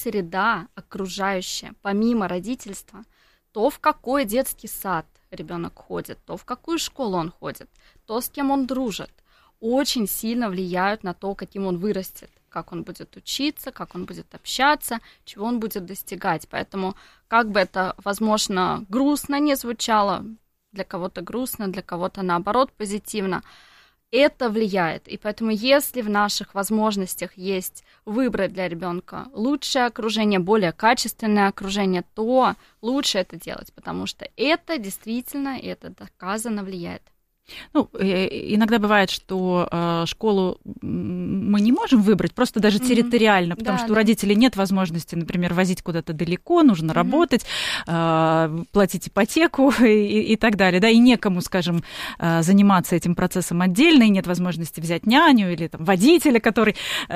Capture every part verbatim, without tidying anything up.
среда окружающая, помимо родительства, то, в какой детский сад ребенок ходит, то, в какую школу он ходит, то, с кем он дружит, очень сильно влияют на то, каким он вырастет, как он будет учиться, как он будет общаться, чего он будет достигать. Поэтому, как бы это, возможно, грустно не звучало, для кого-то грустно, для кого-то, наоборот, позитивно, это влияет. И поэтому, если в наших возможностях есть выбрать для ребенка лучшее окружение, более качественное окружение, то лучше это делать, потому что это действительно, и это доказано, влияет. Ну, иногда бывает, что э, школу мы не можем выбрать, просто даже mm-hmm. территориально, потому да, что да. у родителей нет возможности, например, возить куда-то далеко, нужно mm-hmm. работать, э, платить ипотеку и, и так далее, да, и некому, скажем, э, заниматься этим процессом отдельно, и нет возможности взять няню или там, водителя, который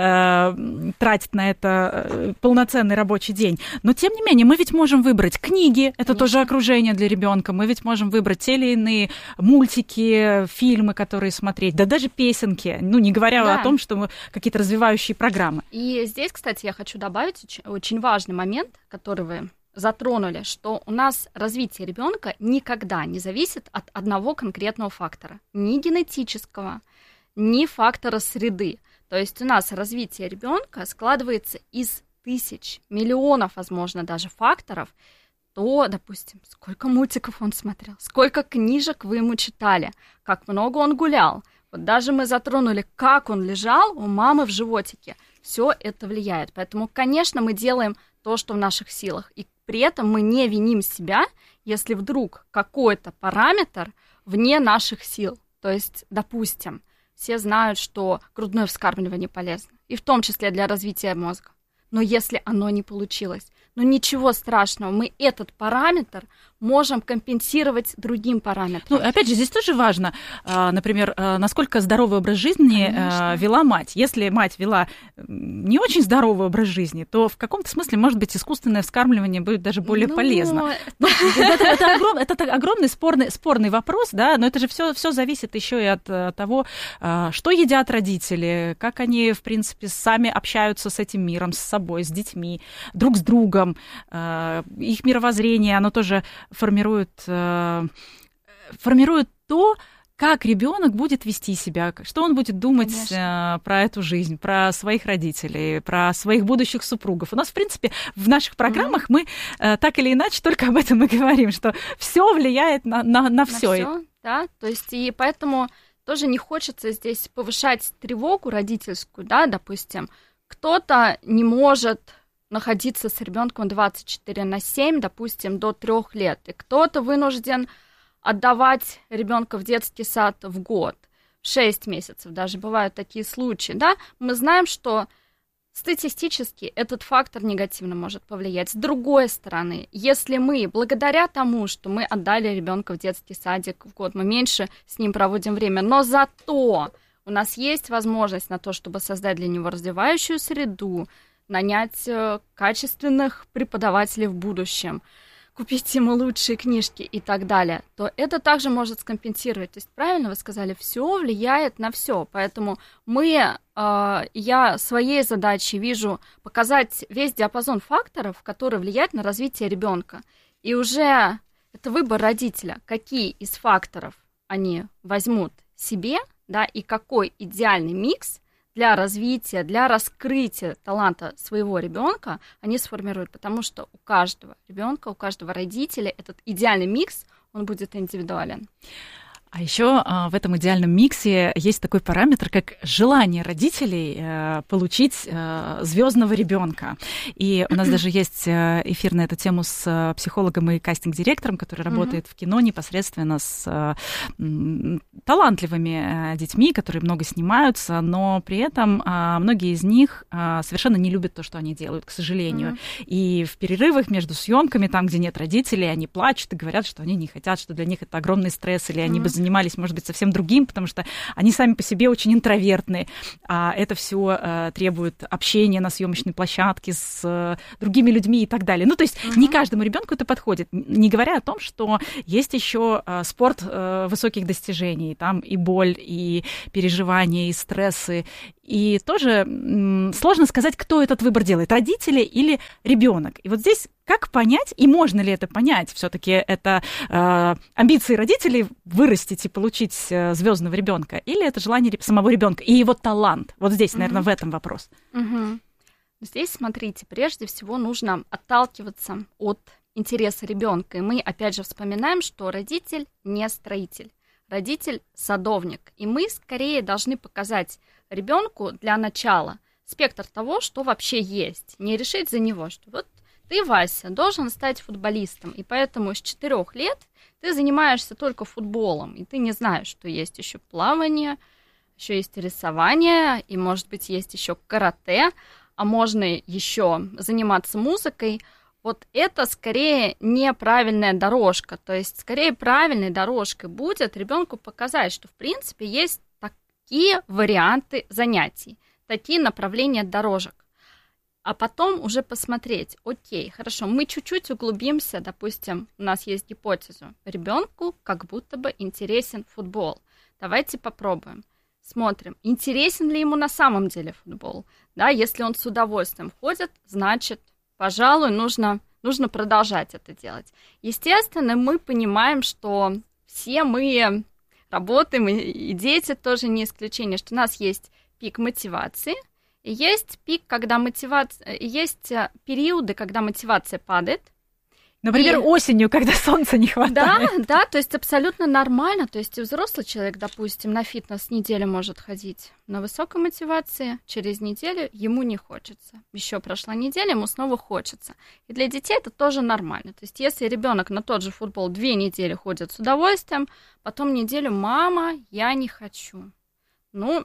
э, тратит на это полноценный рабочий день. Но, тем не менее, мы ведь можем выбрать книги, это Конечно. Тоже окружение для ребенка, мы ведь можем выбрать те или иные мультики, фильмы, которые смотреть, да даже песенки, ну, не говоря да. о том, что мы какие-то развивающие программы. И здесь, кстати, я хочу добавить очень, очень важный момент, который вы затронули, что у нас развитие ребенка никогда не зависит от одного конкретного фактора, ни генетического, ни фактора среды. То есть у нас развитие ребенка складывается из тысяч, миллионов, возможно, даже факторов, то, допустим, сколько мультиков он смотрел, сколько книжек вы ему читали, как много он гулял. Вот даже мы затронули, как он лежал у мамы в животике. Все это влияет. Поэтому, конечно, мы делаем то, что в наших силах. И при этом мы не виним себя, если вдруг какой-то параметр вне наших сил. То есть, допустим, все знают, что грудное вскармливание полезно, и в том числе для развития мозга. Но если оно не получилось, ну ничего страшного, мы этот параметр можем компенсировать другим параметром. Ну, опять же, здесь тоже важно, например, насколько здоровый образ жизни Конечно. Вела мать. Если мать вела не очень здоровый образ жизни, то в каком-то смысле, может быть, искусственное вскармливание будет даже более ну... полезно. Это, это, огром, это огромный спорный, спорный вопрос, да, но это же все, все зависит еще и от того, что едят родители, как они, в принципе, сами общаются с этим миром, с собой, с детьми, друг с другом. Их мировоззрение, оно тоже формирует, формирует то, как ребенок будет вести себя, что он будет думать Конечно. Про эту жизнь, про своих родителей, про своих будущих супругов. У нас, в принципе, в наших программах mm-hmm. мы так или иначе только об этом и говорим, что все влияет на, на, на все. На всё, да, то есть и поэтому тоже не хочется здесь повышать тревогу родительскую, да, допустим, кто-то не может находиться с ребенком двадцать четыре на семь, допустим, до трех лет, и кто-то вынужден отдавать ребенка в детский сад в год, в шесть месяцев, даже бывают такие случаи, да, мы знаем, что статистически этот фактор негативно может повлиять. С другой стороны, если мы, благодаря тому, что мы отдали ребенка в детский садик в год, мы меньше с ним проводим время, но зато у нас есть возможность на то, чтобы создать для него развивающую среду, нанять качественных преподавателей в будущем, купить ему лучшие книжки и так далее, то это также может скомпенсировать. То есть, правильно вы сказали, все влияет на все. Поэтому мы, э, я своей задачей вижу показать весь диапазон факторов, которые влияют на развитие ребенка. И уже это выбор родителя, какие из факторов они возьмут себе, да, и какой идеальный микс для развития, для раскрытия таланта своего ребенка они сформируют, потому что у каждого ребенка, у каждого родителя этот идеальный микс, он будет индивидуален. А еще в этом идеальном миксе есть такой параметр, как желание родителей получить звездного ребенка. И у нас даже есть эфир на эту тему с психологом и кастинг-директором, который работает mm-hmm. в кино непосредственно с талантливыми детьми, которые много снимаются, но при этом многие из них совершенно не любят то, что они делают, к сожалению. Mm-hmm. И в перерывах между съемками, там, где нет родителей, они плачут и говорят, что они не хотят, что для них это огромный стресс, или они mm-hmm. бы занимались, может быть, совсем другим, потому что они сами по себе очень интровертные, а это все требует общения на съемочной площадке с другими людьми и так далее. Ну, то есть uh-huh. не каждому ребенку это подходит, не говоря о том, что есть еще спорт высоких достижений, там и боль, и переживания, и стрессы, и тоже м, сложно сказать, кто этот выбор делает, родители или ребенок. И вот здесь как понять, и можно ли это понять? Все-таки это э, амбиции родителей вырастить и получить э, звездного ребенка, или это желание самого ребенка и его талант? Вот здесь, наверное, mm-hmm. в этом вопрос. Mm-hmm. Здесь, смотрите, прежде всего нужно отталкиваться от интереса ребенка. И мы, опять же, вспоминаем, что родитель не строитель, родитель садовник. И мы скорее должны показать ребенку для начала спектр того, что вообще есть. Не решить за него, что вот ты, Вася, должен стать футболистом, и поэтому с четырех лет ты занимаешься только футболом, и ты не знаешь, что есть еще плавание, еще есть рисование, и, может быть, есть еще карате, а можно еще заниматься музыкой. Вот это скорее неправильная дорожка, то есть скорее правильной дорожкой будет ребенку показать, что в принципе есть такие варианты занятий, такие направления дорожек. А потом уже посмотреть, окей, хорошо, мы чуть-чуть углубимся, допустим, у нас есть гипотеза, ребенку как будто бы интересен футбол. Давайте попробуем. Смотрим, интересен ли ему на самом деле футбол. Да, если он с удовольствием ходит, значит, пожалуй, нужно, нужно продолжать это делать. Естественно, мы понимаем, что все мы работаем, и дети тоже не исключение, что у нас есть пик мотивации, и есть пик, когда мотивация, есть периоды, когда мотивация падает. Например, и... осенью, когда солнца не хватает. Да, да, то есть абсолютно нормально. То есть и взрослый человек, допустим, на фитнес неделю может ходить на высокой мотивации, через неделю ему не хочется. Еще прошла неделя, ему снова хочется. И для детей это тоже нормально. То есть если ребенок на тот же футбол две недели ходит с удовольствием, потом неделю «мама, я не хочу». Ну,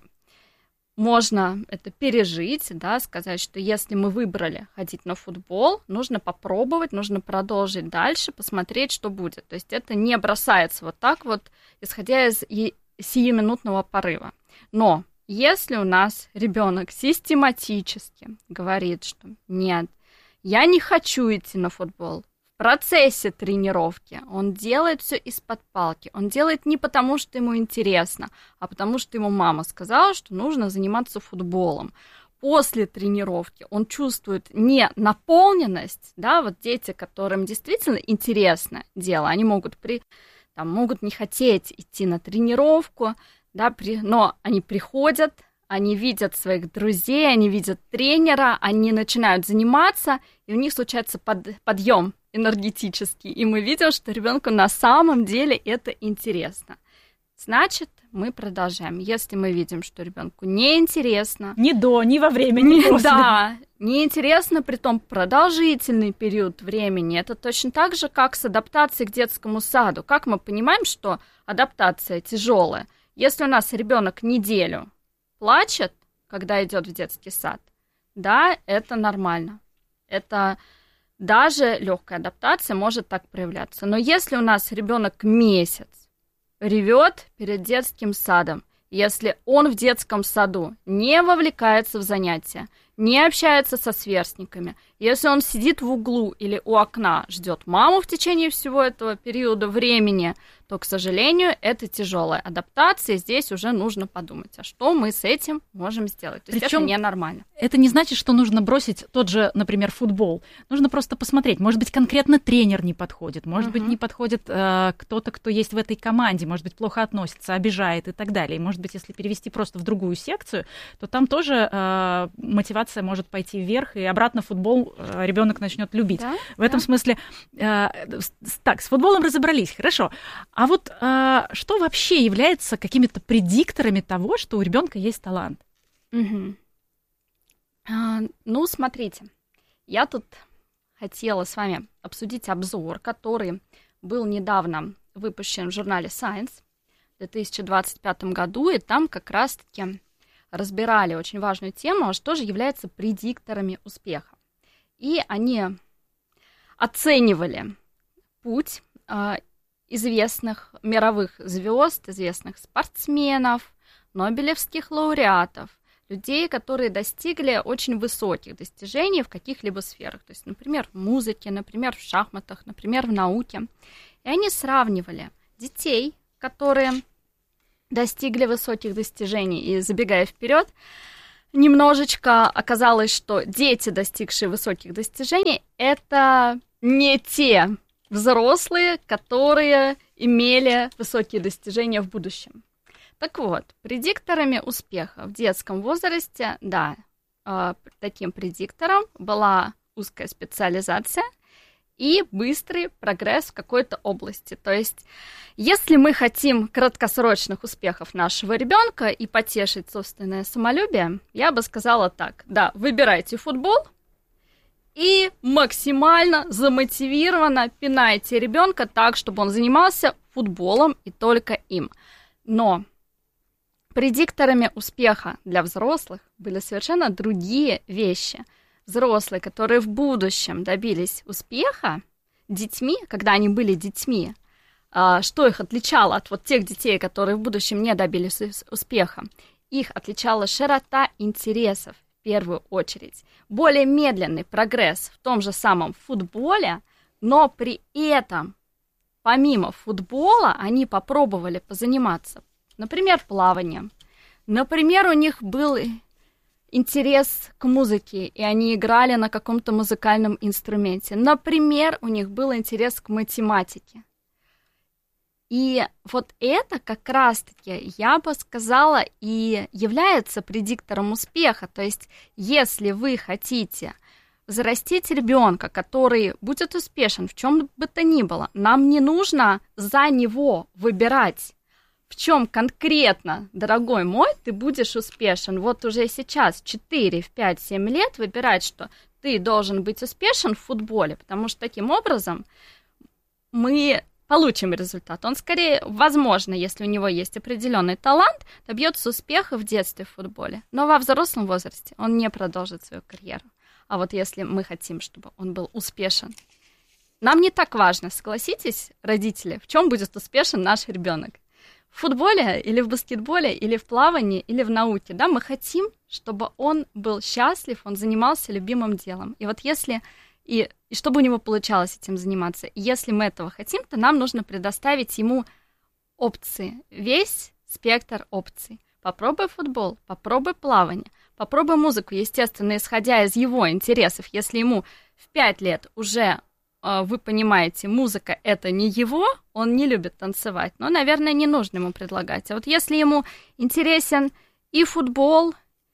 можно это пережить, да, сказать, что если мы выбрали ходить на футбол, нужно попробовать, нужно продолжить дальше, посмотреть, что будет. То есть это не бросается вот так вот, исходя из сиюминутного порыва. Но если у нас ребенок систематически говорит, что нет, я не хочу идти на футбол, в процессе тренировки он делает все из-под палки. Он делает не потому, что ему интересно, а потому, что ему мама сказала, что нужно заниматься футболом. После тренировки он чувствует не наполненность, да, вот дети, которым действительно интересно дело, они могут, при, там, могут не хотеть идти на тренировку, да, при, но они приходят, они видят своих друзей, они видят тренера, они начинают заниматься, и у них случается под, подъем энергетический, и мы видим, что ребенку на самом деле это интересно. Значит, мы продолжаем. Если мы видим, что ребенку неинтересно... Ни до, ни во время, ни после. Да, неинтересно, притом продолжительный период времени. Это точно так же, как с адаптацией к детскому саду. Как мы понимаем, что адаптация тяжелая? Если у нас ребенок неделю плачет, когда идет в детский сад, да, это нормально. Это... Даже легкая адаптация может так проявляться. Но если у нас ребенок месяц ревет перед детским садом, если он в детском саду не вовлекается в занятия, не общается со сверстниками, если он сидит в углу или у окна, ждет маму в течение всего этого периода времени, то, к сожалению, это тяжелая адаптация. Здесь уже нужно подумать, а что мы с этим можем сделать. То есть Причём это ненормально. Это не значит, что нужно бросить тот же, например, футбол. Нужно просто посмотреть. Может быть, конкретно тренер не подходит, может uh-huh. быть, не подходит э, кто-то, кто есть в этой команде, может быть, плохо относится, обижает и так далее. И, может быть, если перевести просто в другую секцию, то там тоже э, мотивация может пойти вверх, и обратно футбол э, ребенок начнет любить. Да? В этом да. смысле, э, так, с футболом разобрались, хорошо. А вот а, что вообще является какими-то предикторами того, что у ребенка есть талант? Угу. А, ну, смотрите, я тут хотела с вами обсудить обзор, который был недавно выпущен в журнале Science в две тысячи двадцать пятом году, и там как раз-таки разбирали очень важную тему, что же является предикторами успеха. И они оценивали путь известных мировых звезд, известных спортсменов, нобелевских лауреатов, людей, которые достигли очень высоких достижений в каких-либо сферах. То есть, например, в музыке, например, в шахматах, например, в науке. И они сравнивали детей, которые достигли высоких достижений. И забегая вперед, немножечко оказалось, что дети, достигшие высоких достижений, это не те взрослые, которые имели высокие достижения в будущем. Так вот, предикторами успеха в детском возрасте, да, э, таким предиктором была узкая специализация и быстрый прогресс в какой-то области. То есть, если мы хотим краткосрочных успехов нашего ребенка и потешить собственное самолюбие, я бы сказала так: да, выбирайте футбол и максимально замотивированно пинайте ребенка так, чтобы он занимался футболом и только им. Но предикторами успеха для взрослых были совершенно другие вещи. Взрослые, которые в будущем добились успеха детьми, когда они были детьми, что их отличало от вот тех детей, которые в будущем не добились успеха? Их отличала широта интересов в первую очередь. Более медленный прогресс в том же самом футболе, но при этом, помимо футбола, они попробовали позаниматься, например, плаванием. Например, у них был интерес к музыке, и они играли на каком-то музыкальном инструменте. Например, у них был интерес к математике. И вот это как раз-таки, я бы сказала, и является предиктором успеха. То есть, если вы хотите взрастить ребенка, который будет успешен в чем бы то ни было, нам не нужно за него выбирать, в чем конкретно, дорогой мой, ты будешь успешен. Вот уже сейчас, четыре, пять, семь лет выбирать, что ты должен быть успешен в футболе, потому что таким образом мы получим результат. Он скорее, возможно, если у него есть определенный талант, добьется успеха в детстве в футболе, но во взрослом возрасте он не продолжит свою карьеру. А вот если мы хотим, чтобы он был успешен, нам не так важно, согласитесь, родители, в чем будет успешен наш ребенок. В футболе или в баскетболе, или в плавании, или в науке, да, мы хотим, чтобы он был счастлив, он занимался любимым делом. И вот если, и, и чтобы у него получалось этим заниматься, и если мы этого хотим, то нам нужно предоставить ему опции, весь спектр опций. Попробуй футбол, попробуй плавание, попробуй музыку, естественно, исходя из его интересов. Если ему в пять лет уже, вы понимаете, музыка — это не его, он не любит танцевать, но, наверное, не нужно ему предлагать. А вот если ему интересен и футбол,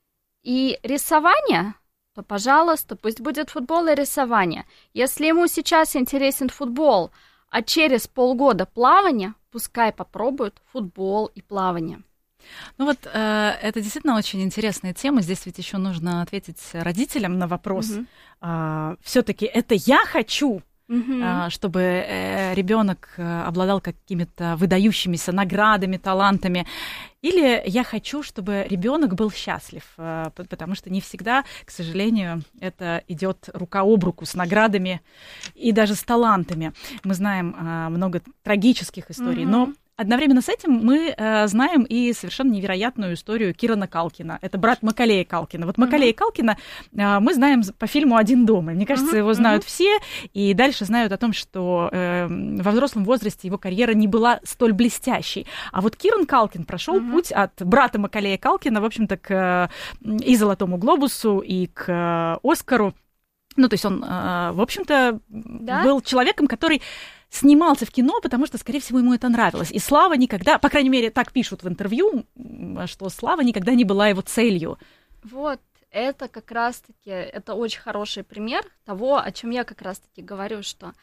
и рисование, то, пожалуйста, пусть будет футбол и рисование. Если ему сейчас интересен футбол, а через полгода плавание, пускай попробует футбол и плавание. Ну вот э, это действительно очень интересная тема. Здесь ведь еще нужно ответить родителям на вопрос. Mm-hmm. э, все-таки это я хочу, mm-hmm. э, чтобы э, ребенок обладал какими-то выдающимися наградами, талантами. Или я хочу, чтобы ребенок был счастлив, э, потому что не всегда, к сожалению, это идет рука об руку с наградами и даже с талантами. Мы знаем э, много трагических историй, mm-hmm. но одновременно с этим мы э, знаем и совершенно невероятную историю Кирана Калкина. Это брат Макалея Калкина. Вот Макалея uh-huh. Калкина э, мы знаем по фильму «Один дома». Мне кажется, uh-huh. его знают uh-huh. все, и дальше знают о том, что э, во взрослом возрасте его карьера не была столь блестящей. А вот Киран Калкин прошел uh-huh. путь от брата Макалея Калкина, в общем-то, к и «Золотому глобусу», и к «Оскару». Ну, то есть он, э, в общем-то, да? был человеком, который снимался в кино, потому что, скорее всего, ему это нравилось. И слава никогда, по крайней мере, так пишут в интервью, что слава никогда не была его целью. Вот, это как раз-таки, это очень хороший пример того, о чем я как раз-таки говорю, что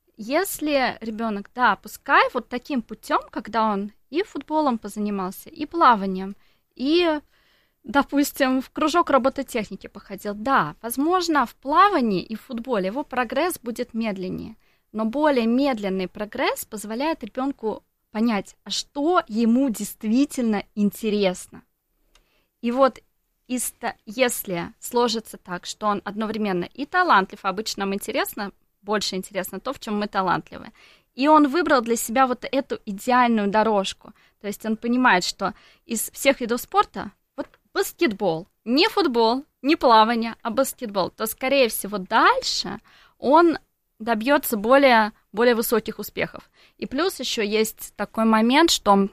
если ребенок, да, пускай вот таким путем, когда он и футболом позанимался, и плаванием, и, допустим, в кружок робототехники походил, да, возможно, в плавании и в футболе его прогресс будет медленнее. Но более медленный прогресс позволяет ребенку понять, а что ему действительно интересно. И вот если сложится так, что он одновременно и талантлив, обычно нам интересно, больше интересно то, в чем мы талантливы, И он выбрал для себя вот эту идеальную дорожку. То есть он понимает, что из всех видов спорта вот баскетбол, не футбол, не плавание, а баскетбол, то, скорее всего, дальше он добьется более, более высоких успехов. И плюс еще есть такой момент, что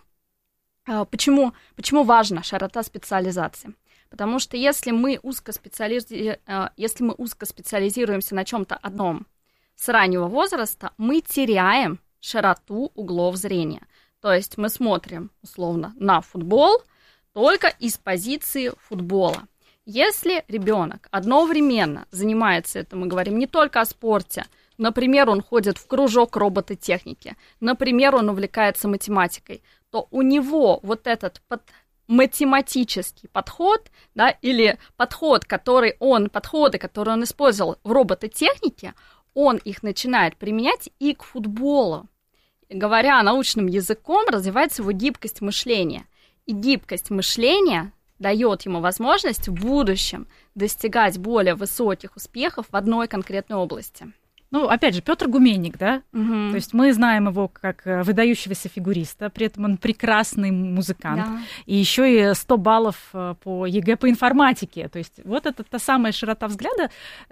э, почему, почему важна широта специализации. Потому что если мы узко специализи... э, если мы узко специализируемся на чем-то одном с раннего возраста, мы теряем широту углов зрения. То есть мы смотрим, условно, на футбол только из позиции футбола. Если ребенок одновременно занимается, это мы говорим не только о спорте, например, он ходит в кружок робототехники, например, он увлекается математикой, то у него вот этот под... математический подход, да, или подход, который он, подходы, которые он использовал в робототехнике, он их начинает применять и к футболу. Говоря научным языком, развивается его гибкость мышления. И гибкость мышления дает ему возможность в будущем достигать более высоких успехов в одной конкретной области. Ну, опять же, Петр Гуменник, да? Угу. То есть мы знаем его как выдающегося фигуриста, при этом он прекрасный музыкант. Да. И еще и сто баллов по ЕГЭ по информатике. То есть вот это та самая широта взгляда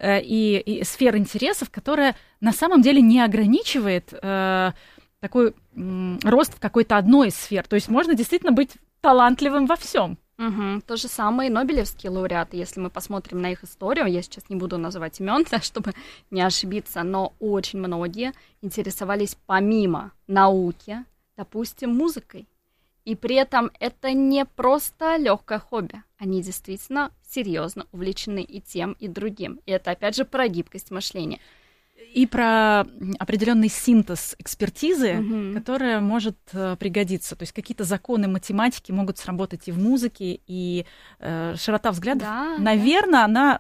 и, и сфера интересов, которая на самом деле не ограничивает э, такой э, рост в какой-то одной из сфер. То есть можно действительно быть талантливым во всем. Угу. То же самое и нобелевские лауреаты, если мы посмотрим на их историю, я сейчас не буду называть имен, да, чтобы не ошибиться, но очень многие интересовались помимо науки, допустим, музыкой. И при этом это не просто легкое хобби, они действительно серьезно увлечены и тем, и другим. И это, опять же, про гибкость мышления. И про определенный синтез экспертизы, угу. которая может э, пригодиться. То есть какие-то законы математики могут сработать и в музыке, и э, широта взглядов, да, наверное, да. она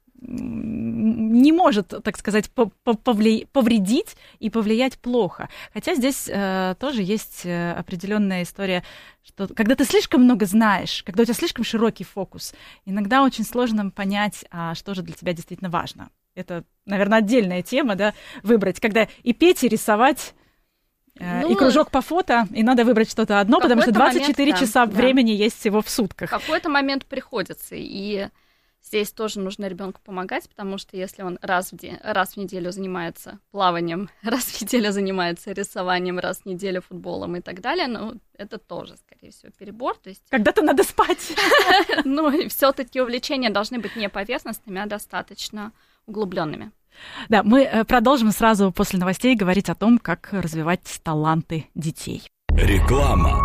не может, так сказать, повли- повредить и повлиять плохо. Хотя здесь э, тоже есть определенная история, что когда ты слишком много знаешь, когда у тебя слишком широкий фокус, иногда очень сложно понять, а что же для тебя действительно важно. Это, наверное, отдельная тема, да, выбрать, когда и петь, и рисовать, э, ну, и кружок по фото, и надо выбрать что-то одно, потому что двадцать четыре момент, часа да, времени да. есть всего в сутках. В какой-то момент приходится, и здесь тоже нужно ребенку помогать, потому что если он раз в, день, раз в неделю занимается плаванием, раз в неделю занимается рисованием, раз в неделю футболом и так далее, ну, это тоже, скорее всего, перебор. То есть... Когда-то надо спать. Ну, и все-таки увлечения должны быть не поверхностными, а достаточно углубленными. Да, мы продолжим сразу после новостей говорить о том, как развивать таланты детей. Реклама.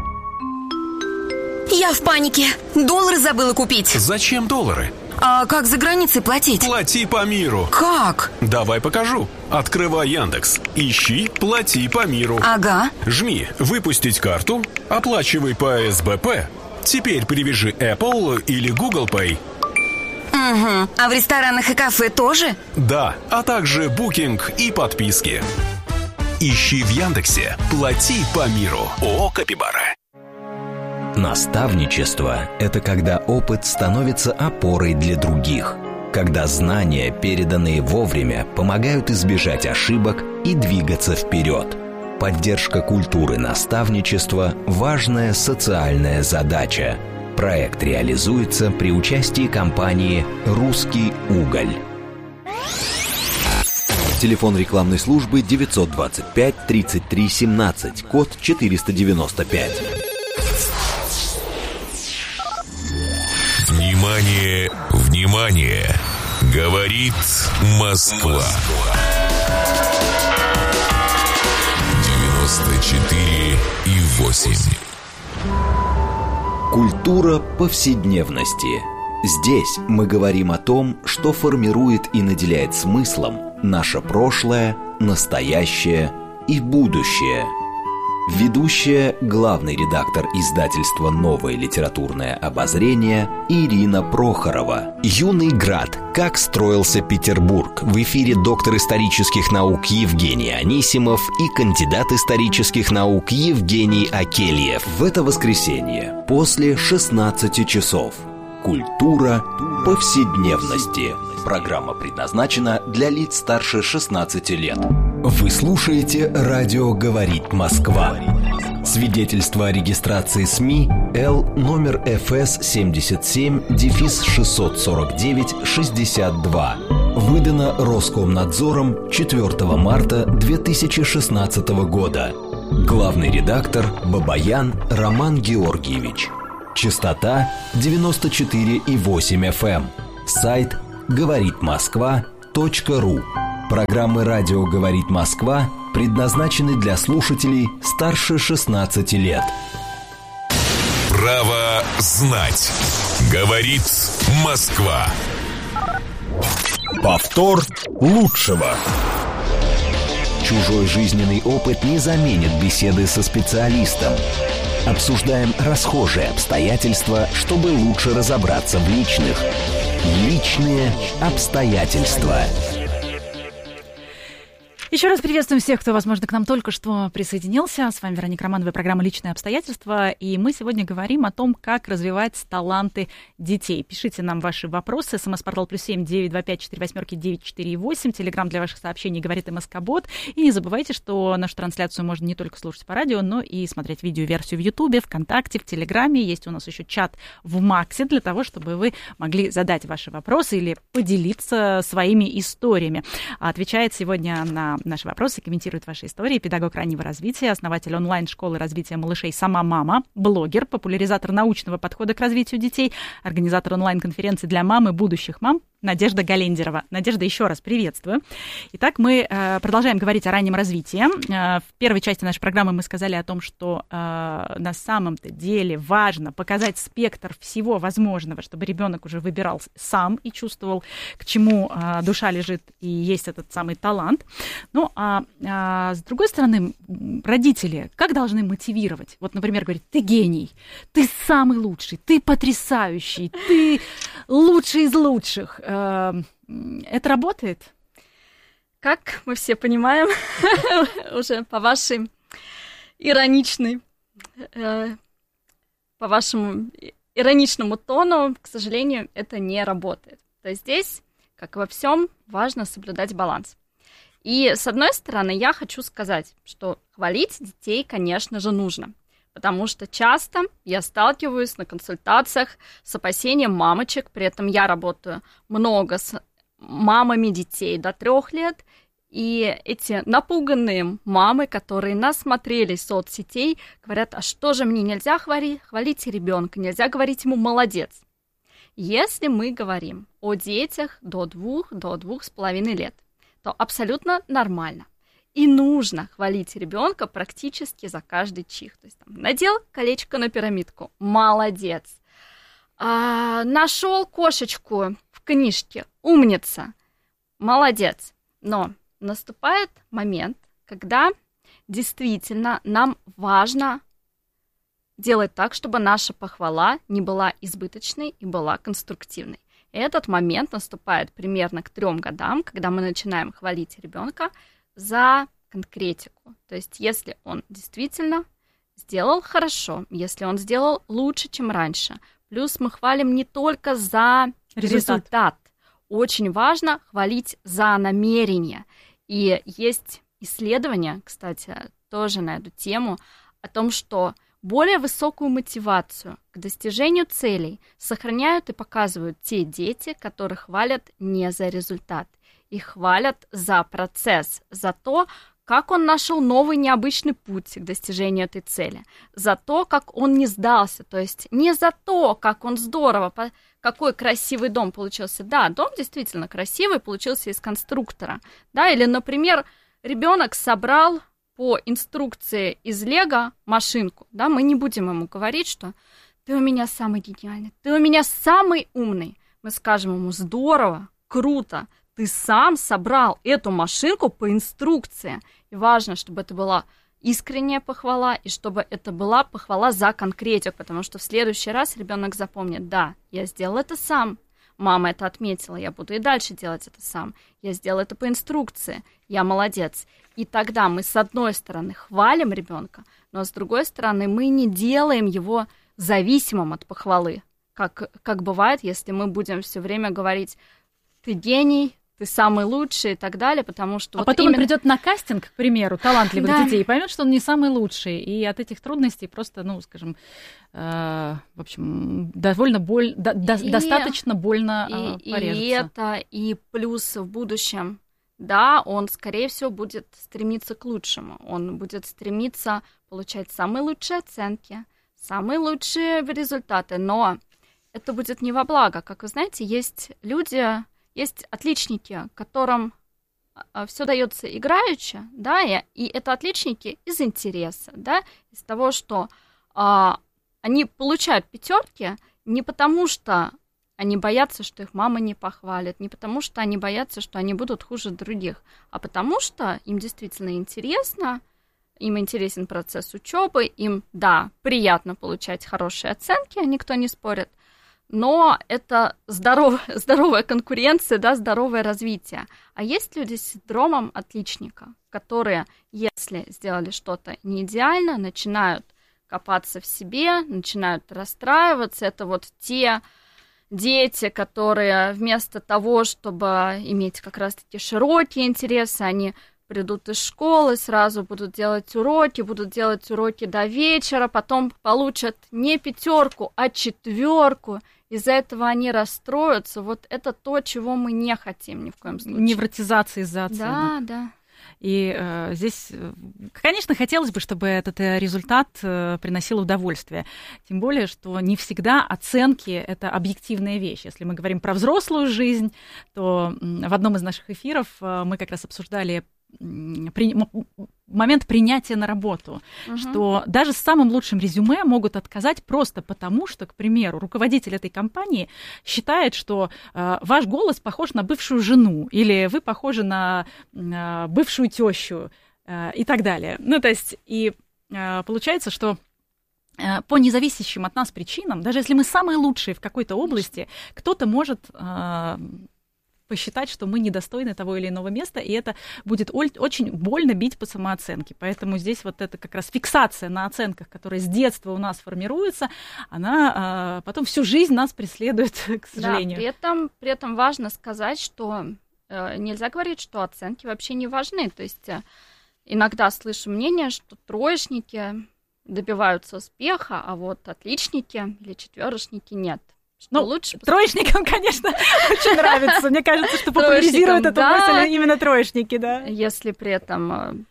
Я в панике. Доллары забыла купить. Зачем доллары? А как за границей платить? Плати по миру. Как? Давай покажу. Открывай Яндекс. Ищи «Плати по миру». Ага. Жми «Выпустить карту». Оплачивай по эс бэ пэ. Теперь привяжи Apple или Google Pay. Угу. А в ресторанах и кафе тоже? Да, а также букинг и подписки. Ищи в Яндексе «Плати по миру». ООО «Капибара». Наставничество – это когда опыт становится опорой для других, когда знания, переданные вовремя, помогают избежать ошибок и двигаться вперед. Поддержка культуры наставничества – важная социальная задача. Проект реализуется при участии компании «Русский уголь». Телефон рекламной службы девятьсот двадцать пять тридцать три семнадцать, код четыреста девяносто пять. Внимание, внимание! Говорит Москва. девяносто четыре и восемь. Культура повседневности. Здесь мы говорим о том, что формирует и наделяет смыслом наше прошлое, настоящее и будущее. Ведущая, главный редактор издательства «Новое литературное обозрение» Ирина Прохорова. «Юный град. Как строился Петербург». В эфире доктор исторических наук Евгений Анисимов и кандидат исторических наук Евгений Акельев. В это воскресенье после шестнадцати часов. Культура повседневности. Программа предназначена для лиц старше шестнадцати лет. Вы слушаете «Радио говорит Москва». Свидетельство о регистрации СМИ Л номер эф эс семьдесят семь шестьсот сорок девять шестьдесят два. Выдано Роскомнадзором четвёртого марта две тысячи шестнадцатого года. Главный редактор Бабаян Роман Георгиевич. Частота девяносто четыре и восемь эф эм. Сайт говорит москва точка ру. Программы «Радио говорит Москва» предназначены для слушателей старше шестнадцати лет. Право знать. Говорит Москва. Повтор лучшего. Чужой жизненный опыт не заменит беседы со специалистом. Обсуждаем расхожие обстоятельства, чтобы лучше разобраться в личных. Личные обстоятельства. Еще раз приветствуем всех, кто, возможно, к нам только что присоединился. С вами Вероника Романова, программа «Личные обстоятельства». И мы сегодня говорим о том, как развивать таланты детей. Пишите нам ваши вопросы. СМС-портал плюс семь девять два пять четыре восемь девять четыре восемь. Телеграм для ваших сообщений говорит МСК-бот. И не забывайте, что нашу трансляцию можно не только слушать по радио, но и смотреть видеоверсию в Ютубе, ВКонтакте, в Телеграме. Есть у нас еще чат в Максе для того, чтобы вы могли задать ваши вопросы или поделиться своими историями. Отвечает сегодня на наши вопросы, комментирует ваши истории педагог раннего развития, основатель онлайн-школы развития малышей «Сама мама», блогер, популяризатор научного подхода к развитию детей, организатор онлайн-конференции для мам и будущих мам Надежда Галендерова. Надежда, еще раз приветствую. Итак, мы э, продолжаем говорить о раннем развитии. Э, в первой части нашей программы мы сказали о том, что э, на самом-то деле важно показать спектр всего возможного, чтобы ребенок уже выбирал сам и чувствовал, к чему э, душа лежит и есть этот самый талант. Ну, а, а с другой стороны, родители как должны мотивировать? Вот, например, говорить: ты гений, ты самый лучший, ты потрясающий, ты лучший из лучших. Это работает? Как мы все понимаем, уже по вашей ироничной, по вашему ироничному тону, к сожалению, это не работает. То есть здесь, как во всем, важно соблюдать баланс. И, с одной стороны, я хочу сказать, что хвалить детей, конечно же, нужно. Потому что часто я сталкиваюсь на консультациях с опасением мамочек, при этом я работаю много с мамами детей до трех лет, и эти напуганные мамы, которые насмотрелись соцсетей, говорят: а что же мне нельзя хвалить? Хвалить ребенка, нельзя говорить ему «молодец». Если мы говорим о детях до двух, до двух с половиной лет, то абсолютно нормально. И нужно хвалить ребенка практически за каждый чих. То есть там, надел колечко на пирамидку, молодец. А, нашел кошечку в книжке, умница, молодец. Но наступает момент, когда действительно нам важно делать так, чтобы наша похвала не была избыточной и была конструктивной. И этот момент наступает примерно к трем годам, когда мы начинаем хвалить ребенка за конкретику. То есть если он действительно сделал хорошо, если он сделал лучше, чем раньше. Плюс мы хвалим не только за результат. результат. Очень важно хвалить за намерение. И есть исследования, кстати, тоже на эту тему, о том, что более высокую мотивацию к достижению целей сохраняют и показывают те дети, которых хвалят не за результат. Их хвалят за процесс, за то, как он нашел новый необычный путь к достижению этой цели, за то, как он не сдался, то есть не за то, как он здорово, какой красивый дом получился. Да, дом действительно красивый, получился из конструктора, да, или, например, ребенок собрал по инструкции из Лего машинку, да, мы не будем ему говорить, что ты у меня самый гениальный, ты у меня самый умный. Мы скажем ему: здорово, круто, ты сам собрал эту машинку по инструкции. И важно, чтобы это была искренняя похвала, и чтобы это была похвала за конкретику, потому что в следующий раз ребенок запомнит: да, я сделал это сам, мама это отметила, я буду и дальше делать это сам, я сделал это по инструкции, я молодец. И тогда мы, с одной стороны, хвалим ребенка, но с другой стороны, мы не делаем его зависимым от похвалы, как, как бывает, если мы будем все время говорить: ты гений, ты самый лучший и так далее, потому что... А вот потом именно... он придет на кастинг, к примеру, талантливых да. детей, и поймет, что он не самый лучший, и от этих трудностей просто, ну, скажем, э, в общем, довольно боль, до, до, и, достаточно больно э, и, порежется. И это, и плюс в будущем, да, он, скорее всего, будет стремиться к лучшему, он будет стремиться получать самые лучшие оценки, самые лучшие результаты, но это будет не во благо. Как вы знаете, есть люди... Есть отличники, которым все дается играючи, да, и, и это отличники из интереса, да, из того, что а, они получают пятерки не потому, что они боятся, что их мама не похвалит, не потому, что они боятся, что они будут хуже других, а потому что им действительно интересно, им интересен процесс учебы, им, да, приятно получать хорошие оценки, никто не спорит, но это здоров, здоровая конкуренция, да, здоровое развитие. А есть люди с синдромом отличника, которые, если сделали что-то не идеально, начинают копаться в себе, начинают расстраиваться. Это вот те дети, которые вместо того, чтобы иметь как раз-таки широкие интересы, они придут из школы, сразу будут делать уроки, будут делать уроки до вечера, потом получат не пятерку, а четверку. Из-за этого они расстроятся. Вот это то, чего мы не хотим ни в коем случае. Невротизация из-за оценок. Да, да. И э, здесь, конечно, хотелось бы, чтобы этот результат э, приносил удовольствие. Тем более, что не всегда оценки – это объективная вещь. Если мы говорим про взрослую жизнь, то в одном из наших эфиров э, мы как раз обсуждали при... момент принятия на работу, угу. что даже с самым лучшим резюме могут отказать просто потому, что, к примеру, руководитель этой компании считает, что э, ваш голос похож на бывшую жену, или вы похожи на э, бывшую тещу э, и так далее. Ну, то есть, и э, получается, что э, по независящим от нас причинам, даже если мы самые лучшие в какой-то области, кто-то может... Э, посчитать, что мы недостойны того или иного места, и это будет очень больно бить по самооценке. Поэтому здесь вот эта как раз фиксация на оценках, которая с детства у нас формируется, она а, потом всю жизнь нас преследует, к сожалению. Да, при этом, при этом важно сказать, что э, нельзя говорить, что оценки вообще не важны. То есть э, иногда слышу мнение, что троечники добиваются успеха, а вот отличники или четверочники нет. Ну, лучше троечникам, конечно, очень нравится. Мне кажется, что популяризируют эту мысль именно троечники, да. Если при этом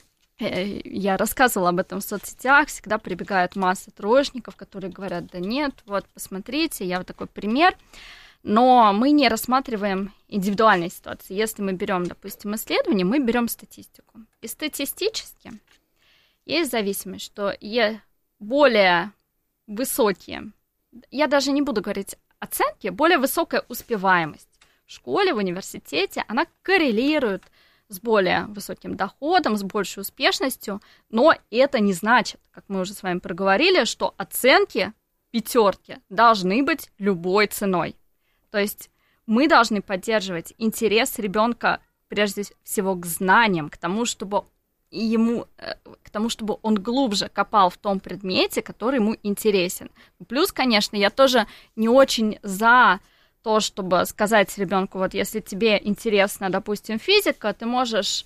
я рассказывала об этом в соцсетях, всегда прибегает масса троечников, которые говорят, да нет, вот посмотрите, я вот такой пример. Но мы не рассматриваем индивидуальные ситуации. Если мы берем, допустим, исследование, мы берем статистику. И статистически есть зависимость, что более высокие, я даже не буду говорить оценки, более высокая успеваемость в школе, в университете, она коррелирует с более высоким доходом, с большей успешностью, но это не значит, как мы уже с вами проговорили, что оценки пятерки должны быть любой ценой. То есть мы должны поддерживать интерес ребенка прежде всего к знаниям, к тому, чтобы и ему, к тому, чтобы он глубже копал в том предмете, который ему интересен. Плюс, конечно, я тоже не очень за то, чтобы сказать ребенку, вот если тебе интересна, допустим, физика, ты можешь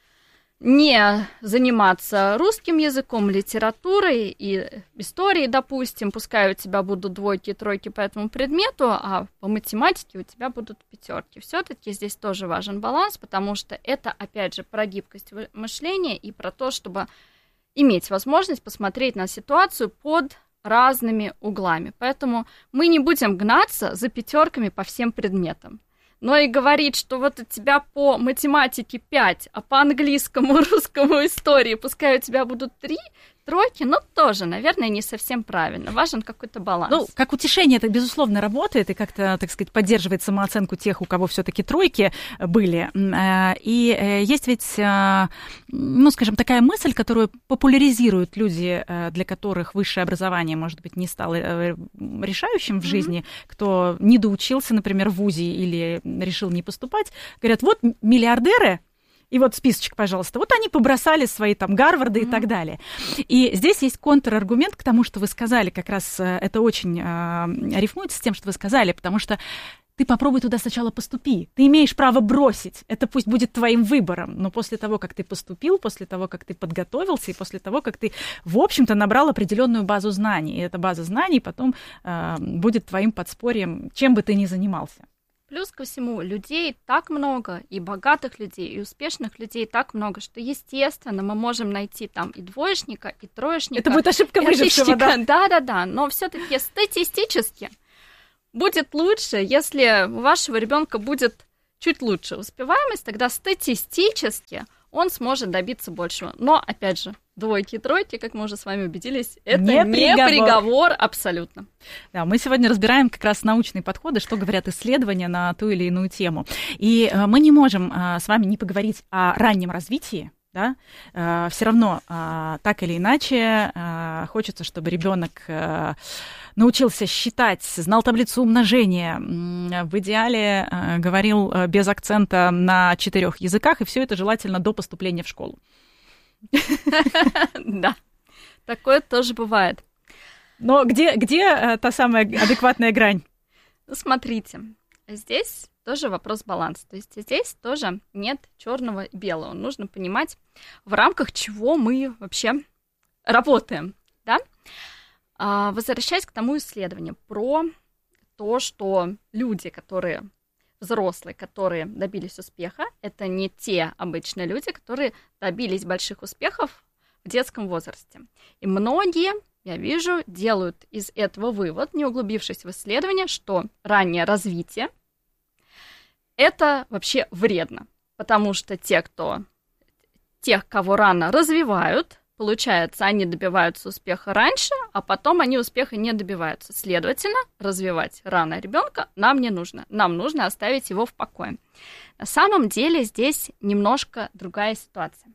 не заниматься русским языком, литературой и историей, допустим, пускай у тебя будут двойки и тройки по этому предмету, а по математике у тебя будут пятерки. Все-таки здесь тоже важен баланс, потому что это, опять же, про гибкость мышления и про то, чтобы иметь возможность посмотреть на ситуацию под разными углами. Поэтому мы не будем гнаться за пятерками по всем предметам. Но и говорить, что вот у тебя по математике пять, а по английскому, русскому, истории пускай у тебя будут три тройки, ну, тоже, наверное, не совсем правильно. Важен какой-то баланс. Ну, как утешение это, безусловно, работает и как-то, так сказать, поддерживает самооценку тех, у кого все-таки тройки были. И есть ведь, ну, скажем, такая мысль, которую популяризируют люди, для которых высшее образование, может быть, не стало решающим в жизни, mm-hmm. кто не доучился, например, в вузе или решил не поступать, говорят, вот миллиардеры, и вот списочек, пожалуйста, вот они побросали свои там Гарварды mm-hmm. и так далее. И здесь есть контраргумент к тому, что вы сказали, как раз это очень э, рифмуется с тем, что вы сказали, потому что ты попробуй туда сначала поступи. Ты имеешь право бросить. Это пусть будет твоим выбором. Но после того, как ты поступил, после того, как ты подготовился, и после того, как ты, в общем-то, набрал определенную базу знаний, и эта база знаний потом э, будет твоим подспорьем, чем бы ты ни занимался. Плюс ко всему, людей так много, и богатых людей, и успешных людей так много, что, естественно, мы можем найти там и двоечника, и троечника. Это будет ошибка выжившего, да? Да-да-да, но все-таки статистически будет лучше, если у вашего ребенка будет чуть лучше успеваемость, тогда статистически он сможет добиться большего. Но, опять же, двойки и тройки, как мы уже с вами убедились, это не, не приговор. приговор абсолютно. Да, мы сегодня разбираем как раз научные подходы, что говорят исследования на ту или иную тему. И мы не можем с вами не поговорить о раннем развитии. Да? Все равно так или иначе хочется, чтобы ребенок научился считать, знал таблицу умножения, в идеале говорил без акцента на четырех языках, и все это желательно до поступления в школу. Да, такое тоже бывает. Но где, где та самая адекватная грань? Смотрите, здесь тоже вопрос баланса. То есть здесь тоже нет черного и белого. Нужно понимать, в рамках чего мы вообще работаем. Да? А, возвращаясь к тому исследованию про то, что люди, которые взрослые, которые добились успеха, это не те обычные люди, которые добились больших успехов в детском возрасте. И многие, я вижу, делают из этого вывод, не углубившись в исследование, что раннее развитие это вообще вредно, потому что те, кто, тех, кого рано развивают, получается, они добиваются успеха раньше, а потом они успеха не добиваются. Следовательно, развивать рано ребенка нам не нужно. Нам нужно оставить его в покое. На самом деле здесь немножко другая ситуация.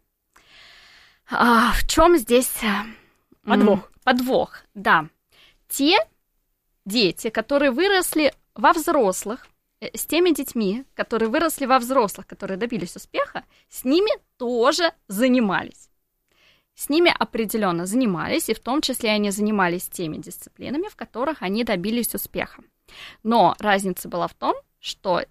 А, в чем здесь подвох? Подвох, да. Те дети, которые выросли во взрослых, с теми детьми, которые выросли во взрослых, которые добились успеха, с ними тоже занимались. С ними определенно занимались, и в том числе они занимались теми дисциплинами, в которых они добились успеха. Но разница была в том, что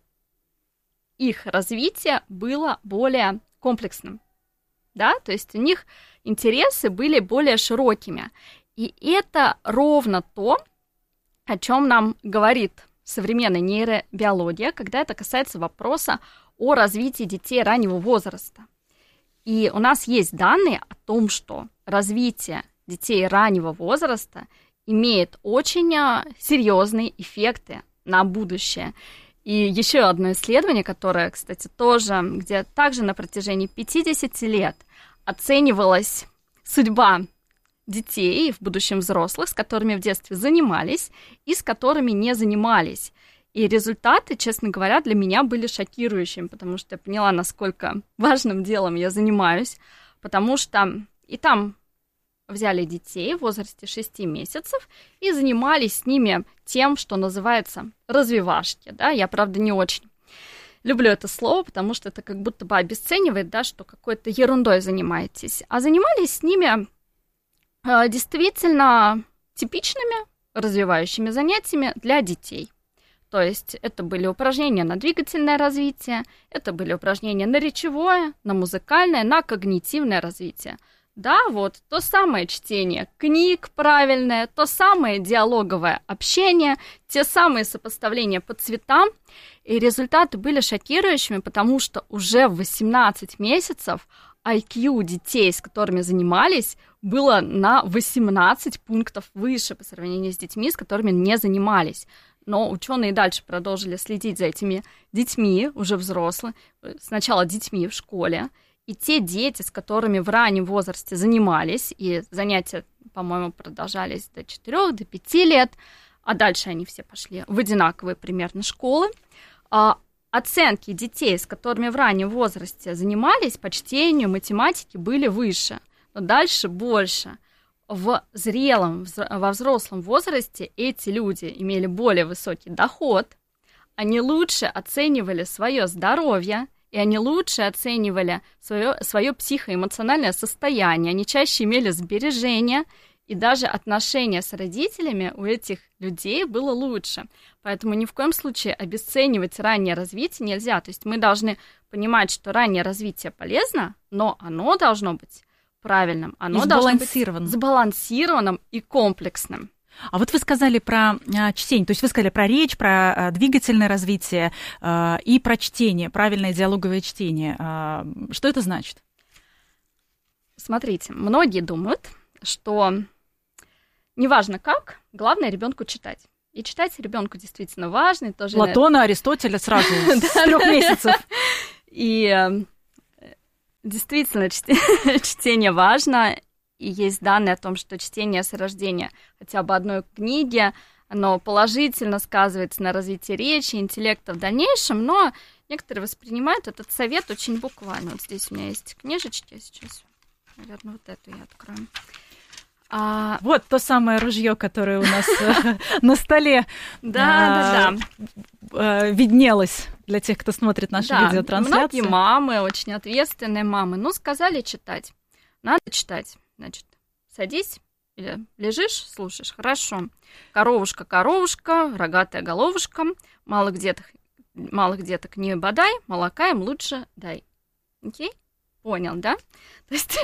их развитие было более комплексным, да, то есть у них интересы были более широкими. И это ровно то, о чем нам говорит современная нейробиология, когда это касается вопроса о развитии детей раннего возраста. И у нас есть данные о том, что развитие детей раннего возраста имеет очень серьезные эффекты на будущее. И еще одно исследование, которое, кстати, тоже, где также на протяжении пятьдесят лет оценивалась судьба детей, в будущем взрослых, с которыми в детстве занимались и с которыми не занимались. И результаты, честно говоря, для меня были шокирующими, потому что я поняла, насколько важным делом я занимаюсь, потому что и там взяли детей в возрасте шести месяцев и занимались с ними тем, что называется развивашки. Да? Я, правда, не очень люблю это слово, потому что это как будто бы обесценивает, да, что какой-то ерундой занимаетесь. А занимались с ними э, действительно типичными развивающими занятиями для детей. То есть это были упражнения на двигательное развитие, это были упражнения на речевое, на музыкальное, на когнитивное развитие. Да, вот то самое чтение книг правильное, то самое диалоговое общение, те самые сопоставления по цветам. И результаты были шокирующими, потому что уже в восемнадцать месяцев ай кью детей, с которыми занимались, было на восемнадцать пунктов выше по сравнению с детьми, с которыми не занимались. Но ученые дальше продолжили следить за этими детьми, уже взрослыми, сначала детьми в школе. И те дети, с которыми в раннем возрасте занимались, и занятия, по-моему, продолжались до четырёх, до пяти лет, а дальше они все пошли в одинаковые примерно школы, оценки детей, с которыми в раннем возрасте занимались по чтению, математике, были выше, но дальше больше. В зрелом, во взрослом возрасте эти люди имели более высокий доход, они лучше оценивали свое здоровье, и они лучше оценивали свое, свое психоэмоциональное состояние, они чаще имели сбережения, и даже отношение с родителями у этих людей было лучше. Поэтому ни в коем случае обесценивать раннее развитие нельзя. То есть мы должны понимать, что раннее развитие полезно, но оно должно быть правильным, оно должно быть сбалансированным и комплексным. А вот вы сказали про а, чтение, то есть вы сказали про речь, про а, двигательное развитие а, и про чтение, правильное диалоговое чтение. А, что это значит? Смотрите, многие думают, что неважно как, главное ребенку читать. И читать ребенку действительно важно. И тоже Платона, Аристотеля сразу с трех месяцев. И действительно чтение важно. И есть данные о том, что чтение с рождения хотя бы одной книги, оно положительно сказывается на развитии речи, интеллекта в дальнейшем, но некоторые воспринимают этот совет очень буквально. Вот здесь у меня есть книжечки, я сейчас, наверное, вот эту я открою. А... Вот то самое ружье, которое у нас на столе виднелось для тех, кто смотрит наши видеотрансляции. Многие мамы, очень ответственные мамы, ну, сказали читать. Надо читать. Значит, садись или лежишь, слушаешь. Хорошо. Коровушка, коровушка, рогатая головушка, малых деток, малых деток не бодай, молока им лучше дай. Окей? Понял, да? То есть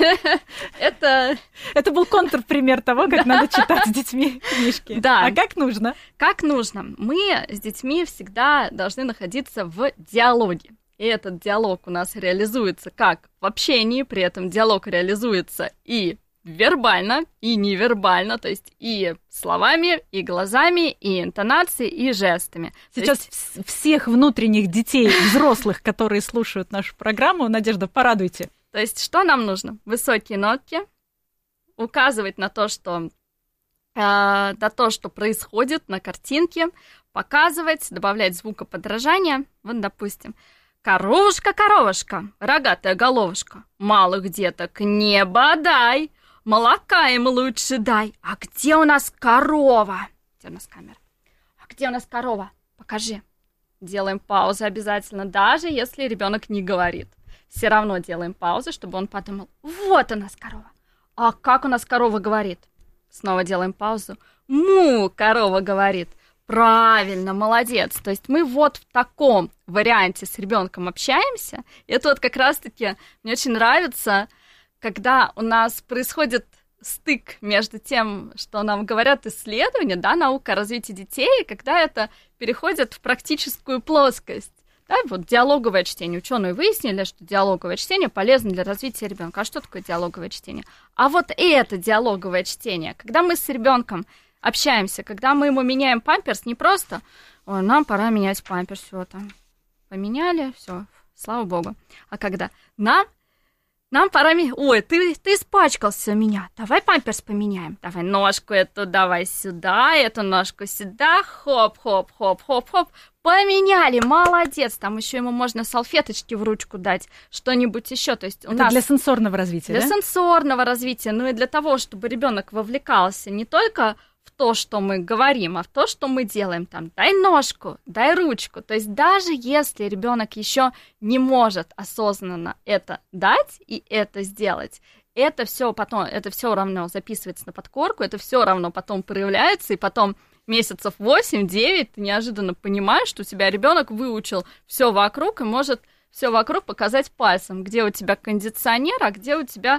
это... Это был контрпример того, как надо читать с детьми книжки. Да. А как нужно? Как нужно? Мы с детьми всегда должны находиться в диалоге. И этот диалог у нас реализуется как в общении, при этом диалог реализуется и вербально, и невербально, то есть и словами, и глазами, и интонацией, и жестами. Сейчас есть... всех внутренних детей, взрослых, которые слушают нашу программу, Надежда, порадуйте. То есть что нам нужно? Высокие нотки, указывать на то, что, э, на то, что происходит на картинке, показывать, добавлять звукоподражания. Вот, допустим, коровушка, коровушка, рогатая головушка, малых деток не бодай, молока им лучше дай. А где у нас корова? Где у нас камера? А где у нас корова? Покажи. Делаем паузу обязательно, даже если ребенок не говорит. Все равно делаем паузу, чтобы он подумал, вот у нас корова. А как у нас корова говорит? Снова делаем паузу. Му, корова говорит. Правильно, молодец. То есть мы вот в таком варианте с ребенком общаемся. И это вот как раз-таки мне очень нравится, когда у нас происходит стык между тем, что нам говорят исследования, да, наука о развитии детей, и когда это переходит в практическую плоскость. Да, вот диалоговое чтение. Ученые выяснили, что диалоговое чтение полезно для развития ребенка. А что такое диалоговое чтение? А вот это диалоговое чтение, когда мы с ребенком общаемся, когда мы ему меняем памперс, не просто «Ой, нам пора менять памперс», все там поменяли, все, слава богу. А когда нам, нам пора менять, ой, ты, ты испачкался у меня, давай памперс поменяем, давай ножку эту давай сюда, эту ножку сюда, хоп-хоп-хоп-хоп-хоп, поменяли, молодец, там еще ему можно салфеточки в ручку дать, что-нибудь еще, то есть у Это нас... для сенсорного развития, Для да? сенсорного развития, ну и для того, чтобы ребенок вовлекался не только в то, что мы говорим, а в то, что мы делаем, там, дай ножку, дай ручку. То есть даже если ребенок еще не может осознанно это дать и это сделать, это все потом, это все равно записывается на подкорку, это все равно потом проявляется, и потом месяцев восемь-девять ты неожиданно понимаешь, что у тебя ребенок выучил все вокруг и может все вокруг показать пальцем, где у тебя кондиционер, а где у тебя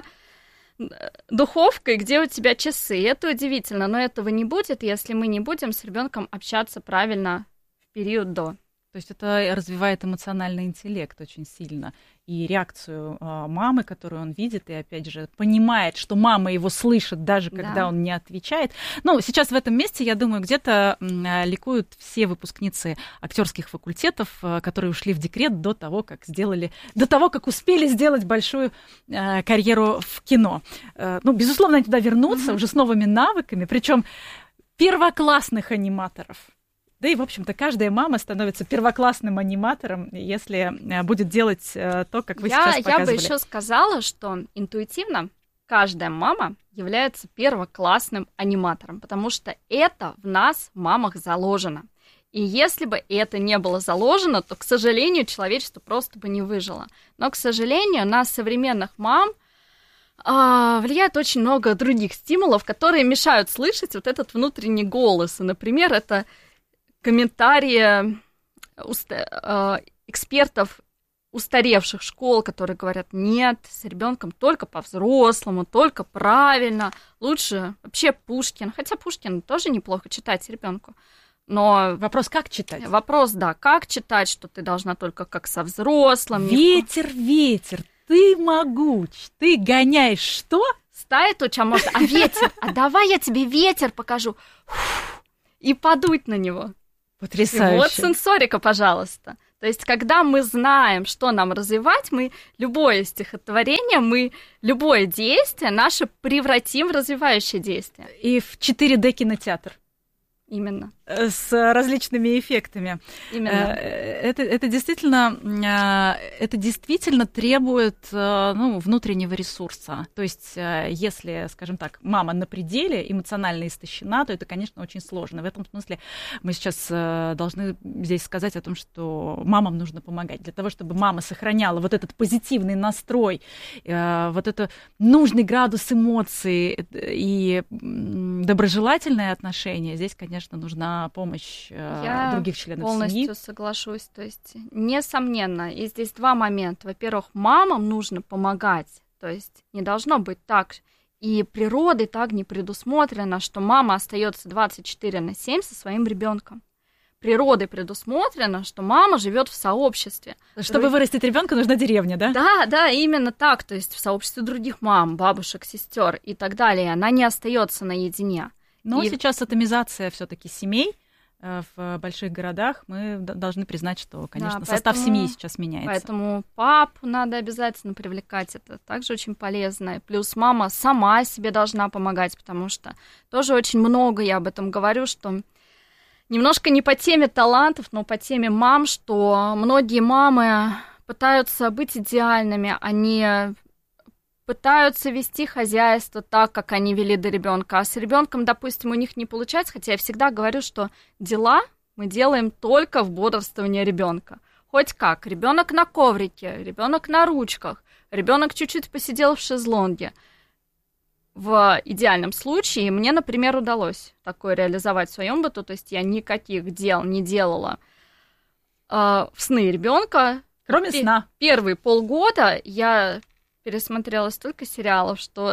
духовка и где у тебя часы. И это удивительно, но этого не будет, если мы не будем с ребенком общаться правильно в период до. То есть это развивает эмоциональный интеллект очень сильно. И реакцию а, мамы, которую он видит, и, опять же, понимает, что мама его слышит, даже когда да. он не отвечает. Ну, сейчас в этом месте, я думаю, где-то м, ликуют все выпускницы актерских факультетов, а, которые ушли в декрет до того, как сделали, до того, как успели сделать большую а, карьеру в кино. А, ну, безусловно, они туда вернутся mm-hmm. уже с новыми навыками, причем первоклассных аниматоров. Да и, в общем-то, каждая мама становится первоклассным аниматором, если будет делать то, как вы я, сейчас показывали. Я бы еще сказала, что интуитивно каждая мама является первоклассным аниматором, потому что это в нас, в мамах, заложено. И если бы это не было заложено, то, к сожалению, человечество просто бы не выжило. Но, к сожалению, нас, современных мам, а, влияет очень много других стимулов, которые мешают слышать вот этот внутренний голос. И, например, это комментарии уста- экспертов устаревших школ, которые говорят: нет, с ребенком только по-взрослому, только правильно, лучше вообще Пушкин. Хотя Пушкин тоже неплохо читать ребенку. Но вопрос, как читать? Вопрос, да, как читать, что ты должна только как со взрослым. Ветер, ветер, ты могуч, ты гоняешь что? Стая туча, а может, а ветер, а давай я тебе ветер покажу. И подуть на него. Потрясающе. И вот сенсорика, пожалуйста. То есть, когда мы знаем, что нам развивать, мы любое стихотворение, мы любое действие наше превратим в развивающее действие. И в четыре дэ кинотеатр. Именно. С различными эффектами. Именно. Это, это, действительно, это действительно требует, ну, внутреннего ресурса. То есть, если, скажем так, мама на пределе, эмоционально истощена, то это, конечно, очень сложно. В этом смысле мы сейчас должны здесь сказать о том, что мамам нужно помогать. Для того, чтобы мама сохраняла вот этот позитивный настрой, вот это нужный градус эмоций и доброжелательное отношение, здесь, конечно, нужна помощь Я других членов семьи. Я полностью соглашусь. То есть, несомненно, и здесь два момента. Во-первых, мамам нужно помогать. То есть не должно быть так. И природой так не предусмотрено, что мама остается двадцать четыре на семь со своим ребенком. Природой предусмотрено, что мама живет в сообществе. Чтобы есть... вырастить ребенка, нужна деревня, да? Да, да, именно так. То есть в сообществе других мам, бабушек, сестер и так далее. Она не остается наедине. Но и... сейчас атомизация все-таки семей в больших городах. Мы должны признать, что, конечно, да, состав поэтому, семьи сейчас меняется. Поэтому папу надо обязательно привлекать. Это также очень полезно. Плюс мама сама себе должна помогать, потому что тоже очень много я об этом говорю, что немножко не по теме талантов, но по теме мам, что многие мамы пытаются быть идеальными, они пытаются вести хозяйство так, как они вели до ребенка, а с ребенком, допустим, у них не получается, хотя я всегда говорю, что дела мы делаем только в бодрствовании ребенка. Хоть как, ребенок на коврике, ребенок на ручках, ребенок чуть-чуть посидел в шезлонге. В идеальном случае мне, например, удалось такое реализовать в своем быту, то есть я никаких дел не делала э, в сны ребенка. Кроме П- сна. Первые полгода я пересмотрела столько сериалов, что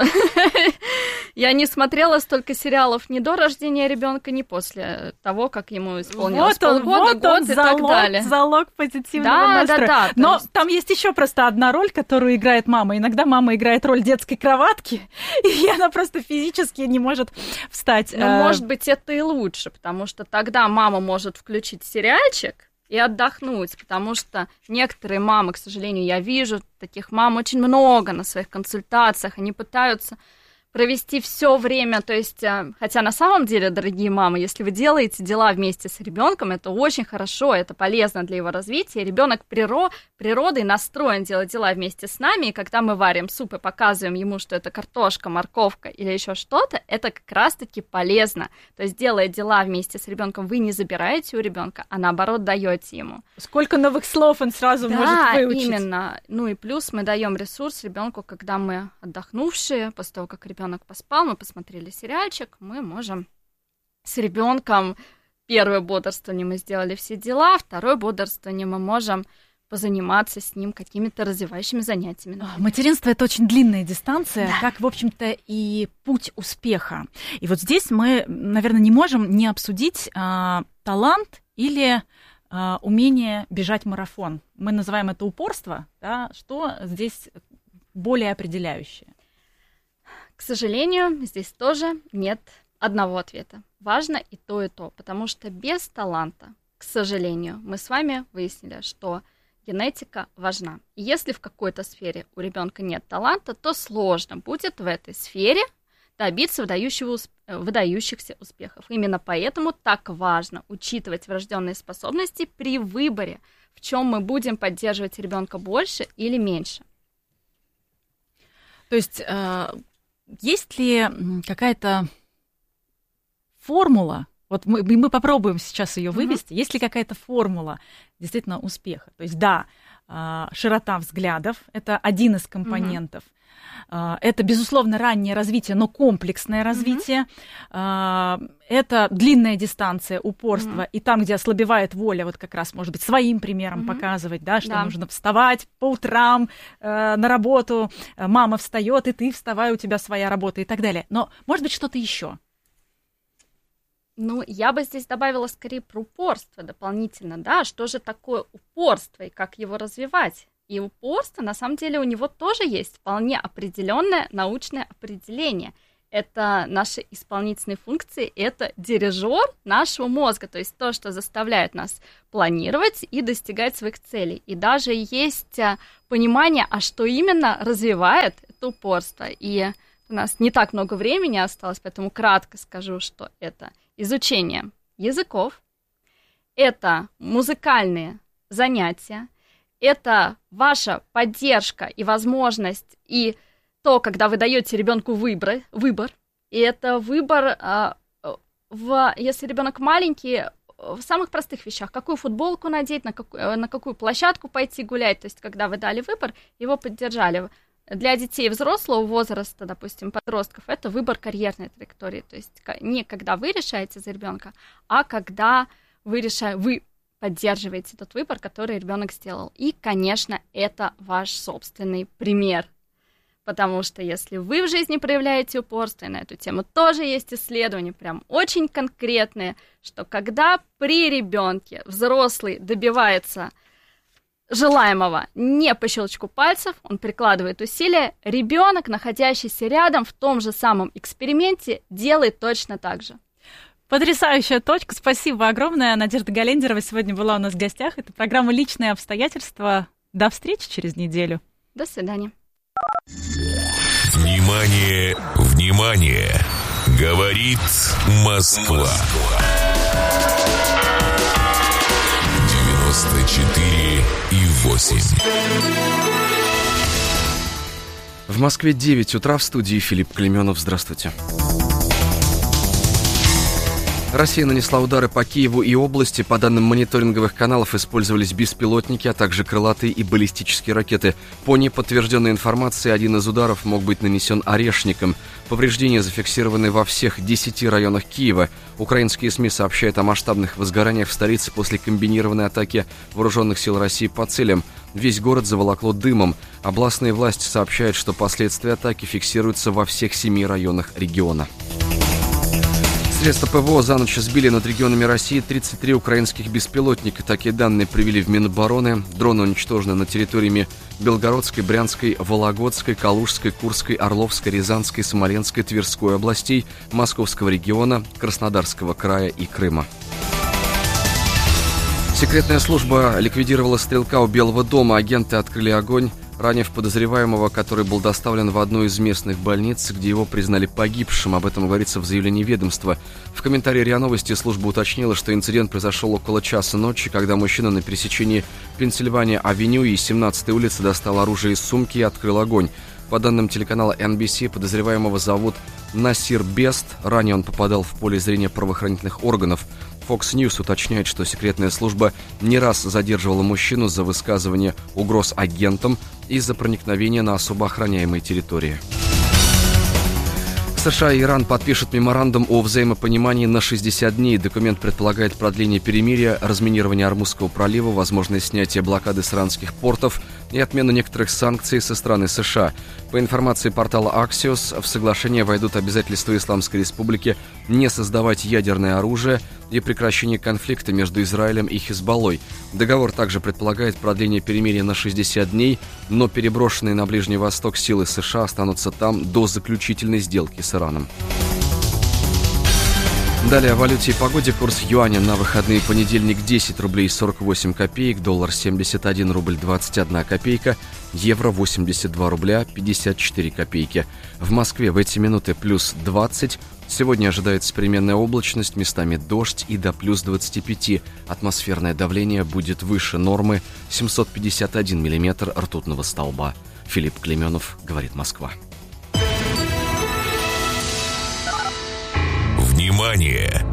я не смотрела столько сериалов ни до рождения ребенка, ни после того, как ему исполнилось вот он, полгода, вот год он, и залог, так далее. Залог позитивного да, настроя. Да, да, Но есть... там есть еще просто одна роль, которую играет мама. Иногда мама играет роль детской кроватки, и она просто физически не может встать. Но, может быть, это и лучше, потому что тогда мама может включить сериальчик и отдохнуть, потому что некоторые мамы, к сожалению, я вижу, таких мам очень много на своих консультациях, они пытаются провести все время, то есть, хотя на самом деле, дорогие мамы, если вы делаете дела вместе с ребенком, это очень хорошо, это полезно для его развития. Ребенок приро- природой настроен делать дела вместе с нами, и когда мы варим суп и показываем ему, что это картошка, морковка или еще что-то, это как раз-таки полезно. То есть, делая дела вместе с ребенком, вы не забираете у ребенка, а наоборот даете ему. Сколько новых слов он сразу да, может выучить. Да, именно. Ну и плюс мы даем ресурс ребенку, когда мы отдохнувшие, после того, как ребенок Ребенок поспал, мы посмотрели сериальчик, мы можем с ребенком первое бодрствование мы сделали все дела, второе бодрствование мы можем позаниматься с ним какими-то развивающими занятиями. Например. Материнство — это очень длинная дистанция, да. как, в общем-то, и путь успеха. И вот здесь мы, наверное, не можем не обсудить а, талант или а, умение бежать марафон. Мы называем это упорство, да, что здесь более определяющее. К сожалению, здесь тоже нет одного ответа. Важно и то, и то, потому что без таланта, к сожалению, мы с вами выяснили, что генетика важна. И если в какой-то сфере у ребенка нет таланта, то сложно будет в этой сфере добиться выдающихся успехов. Именно поэтому так важно учитывать врожденные способности при выборе, в чем мы будем поддерживать ребенка больше или меньше. То есть есть ли какая-то формула, Вот мы, мы попробуем сейчас ее вывести. Mm-hmm. Есть ли какая-то формула действительно успеха? То есть, да, широта взглядов – это один из компонентов. Mm-hmm. Это, безусловно, раннее развитие, но комплексное развитие. Mm-hmm. Это длинная дистанция, упорство. Mm-hmm. И там, где ослабевает воля, вот как раз, может быть, своим примером mm-hmm. показывать, да, что да. нужно вставать по утрам э, на работу. Мама встает, и ты вставай, у тебя своя работа и так далее. Но, может быть, что-то еще. Ну, я бы здесь добавила скорее про упорство дополнительно, да, что же такое упорство и как его развивать. И упорство, на самом деле, у него тоже есть вполне определенное научное определение. Это наши исполнительные функции, это дирижер нашего мозга, то есть то, что заставляет нас планировать и достигать своих целей. И даже есть понимание, а что именно развивает это упорство. И у нас не так много времени осталось, поэтому кратко скажу, что это изучение языков, это музыкальные занятия, это ваша поддержка и возможность, и то, когда вы даете ребенку выбор, выбор, и это выбор, в, если ребенок маленький, в самых простых вещах, какую футболку надеть, на какую, на какую площадку пойти гулять, то есть когда вы дали выбор, его поддержали. Для детей взрослого возраста, допустим, подростков, это выбор карьерной траектории. То есть не когда вы решаете за ребенка, а когда вы решаете, вы поддерживаете тот выбор, который ребенок сделал. И, конечно, это ваш собственный пример. Потому что если вы в жизни проявляете упорство, и на эту тему тоже есть исследования, прям очень конкретные, что когда при ребенке взрослый добивается желаемого не по щелчку пальцев, он прикладывает усилия, ребенок, находящийся рядом в том же самом эксперименте, делает точно так же. Потрясающая точка. Спасибо огромное. Надежда Галендерова сегодня была у нас в гостях. Это программа «Личные обстоятельства». До встречи через неделю. До свидания. Внимание, внимание! Говорит Москва. девяносто четыре и восемь. В Москве девять утра, в студии Филипп Клейменов. Здравствуйте. Россия нанесла удары по Киеву и области. По данным мониторинговых каналов, использовались беспилотники, а также крылатые и баллистические ракеты. По неподтвержденной информации, один из ударов мог быть нанесен Орешником. Повреждения зафиксированы во всех десяти районах Киева. Украинские СМИ сообщают о масштабных возгораниях в столице после комбинированной атаки вооруженных сил России по целям. Весь город заволокло дымом. Областные власти сообщают, что последствия атаки фиксируются во всех семи районах региона. Средства ПВО за ночь сбили над регионами России тридцать три украинских беспилотника. Такие данные привели в Минобороны. Дроны уничтожены на территориями Белгородской, Брянской, Вологодской, Калужской, Курской, Орловской, Рязанской, Смоленской, Тверской областей, Московского региона, Краснодарского края и Крыма. Секретная служба ликвидировала стрелка у Белого дома. Агенты открыли огонь, ранив подозреваемого, который был доставлен в одну из местных больниц, где его признали погибшим. Об этом говорится в заявлении ведомства. В комментарии РИА Новости служба уточнила, что инцидент произошел около часа ночи, когда мужчина на пересечении Пенсильвания-авеню и семнадцатой улицы достал оружие из сумки и открыл огонь. По данным телеканала эн би си, подозреваемого зовут Насир Бест. Ранее он попадал в поле зрения правоохранительных органов. Fox News уточняет, что секретная служба не раз задерживала мужчину за высказывание угроз агентам из-за проникновения на особо охраняемые территории. США и Иран подпишут меморандум о взаимопонимании на шестьдесят дней. Документ предполагает продление перемирия, разминирование Ормузского пролива, возможность снятия блокады с иранских портов и отмену некоторых санкций со стороны США. По информации портала Axios, в соглашение войдут обязательства Исламской Республики не создавать ядерное оружие и прекращение конфликта между Израилем и Хизбаллой. Договор также предполагает продление перемирия на шестьдесят дней, но переброшенные на Ближний Восток силы США останутся там до заключительной сделки с Ираном. Далее о валюте и погоде. Курс юаня на выходные: понедельник десять рублей сорок восемь копеек, доллар семьдесят один рубль двадцать одна копейка, евро восемьдесят два рубля пятьдесят четыре копейки. В Москве в эти минуты плюс двадцать. Сегодня ожидается переменная облачность, местами дождь и до плюс двадцати пяти. Атмосферное давление будет выше нормы семьсот пятьдесят один миллиметр ртутного столба. Филипп Клейменов, говорит Москва. Внимание!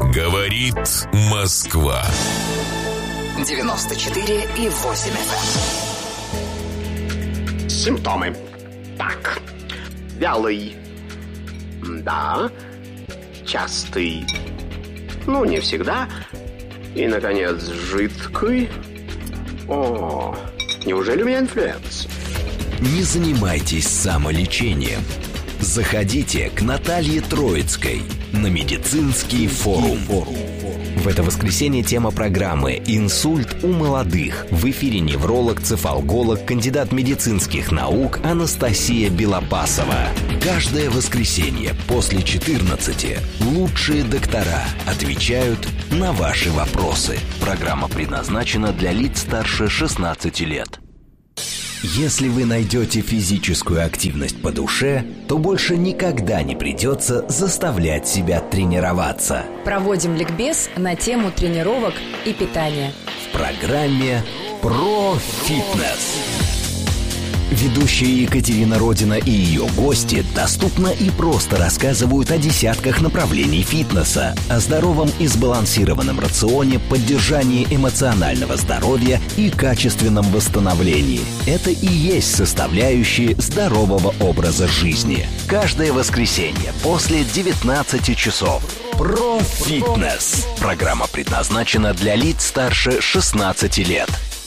Говорит Москва. девяносто четыре и восемь эф эм. Симптомы. Так. Вялый. Да. Частый. Ну, не всегда. И, наконец, жидкий. О, неужели у меня инфлюенс? Не занимайтесь самолечением. Заходите к Наталье Троицкой на медицинский форум. В это воскресенье тема программы «Инсульт у молодых». В эфире невролог, цефалголог, кандидат медицинских наук Анастасия Белопасова. Каждое воскресенье после четырнадцати лучшие доктора отвечают на ваши вопросы. Программа предназначена для лиц старше шестнадцати лет. Если вы найдете физическую активность по душе, то больше никогда не придется заставлять себя тренироваться. Проводим ликбез на тему тренировок и питания в программе «Про фитнес». Ведущие Екатерина Родина и ее гости доступно и просто рассказывают о десятках направлений фитнеса, о здоровом и сбалансированном рационе, поддержании эмоционального здоровья и качественном восстановлении. Это и есть составляющие здорового образа жизни. Каждое воскресенье после девятнадцати часов. Про фитнес. Программа предназначена для лиц старше шестнадцати лет.